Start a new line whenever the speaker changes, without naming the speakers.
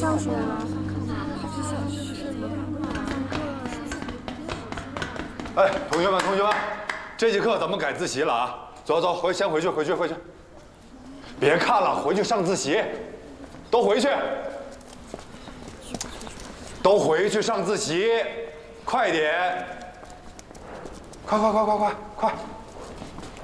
上学了。
哎，同学们，这节课咱们改自习了啊！走，先回去。别看了，回去上自习，都回去上自习，快点！快！